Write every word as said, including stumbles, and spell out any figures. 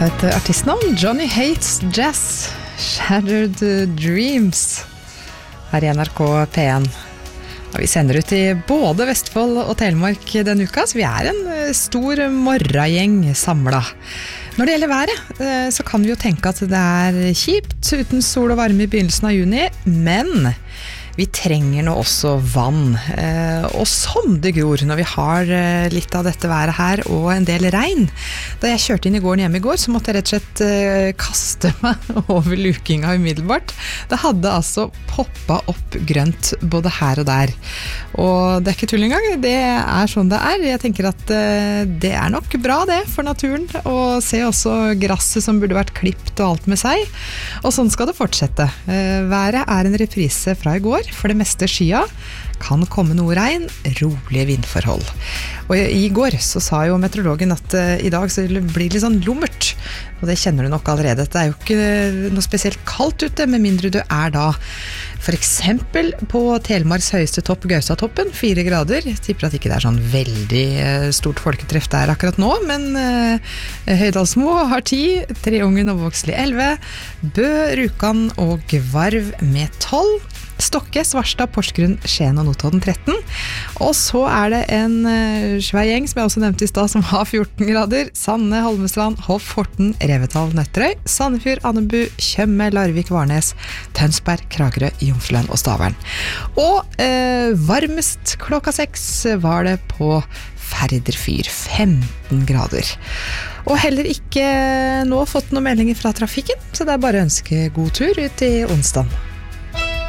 Dette er et artistnavn, Johnny Hates Jazz, Shattered Dreams, her i N R K P en. Og vi sender ut i både Vestfold og Telemark denne uka, så vi er en stor morgengjeng samlet. Når det gjelder været, så kan vi jo tenke at det er kjipt uten sol og varme i begynnelsen av juni, men vi trenger nå også vann, og som det gror når vi har litt av dette været her og en del regn. Da jeg kjørte inn i gården hjemme i går, så måtte jeg rett og slett kaste meg over lukinga umiddelbart. Det hadde altså poppet opp grønt både her og der. Og det er ikke tull engang, det er sånn det er. Jeg tenker at det er nok bra det for naturen, og se også grasset som burde vært klipt og alt med seg. Og sånn skal det fortsette. Været er en reprise fra i går, for det meste skya, kan komme noe regn, rolige vindforhold. Og i går så sa jo meteorologen at uh, i dag så blir det litt sånn lummert, og det kjenner du nok allerede. Det er jo ikke noe spesielt kaldt ute, med mindre du er da for eksempel på Telemarks høyeste topp, Gausatoppen, fire grader. Jeg tipper at ikke det er sånn veldig uh, stort folketreff der akkurat nå, men uh, Høydalsmo har ti, Treungen og Vågsli elleve, Bø, Rjukan og Gvarv med tolv, Stokke, Svarstad, Porsgrunn, Skien og Notodden tretten. Og så er det en uh, svær gjeng, som jeg også nevnte i stad, som har fjorten grader. Sande, Holmestrand, Hoff, Horten, Revetal, Nøtterøy, Sandefjord, Andebu, Tjøme, Larvik, Varnes, Tønsberg, Kragerø, Jomfrland og Stavern. Og uh, varmest klokka seks var det på Færderfyr, femten grader. Og heller ikke nå fått noen meldinger fra trafikken, så det er bare å ønske god tur ut i onsdag.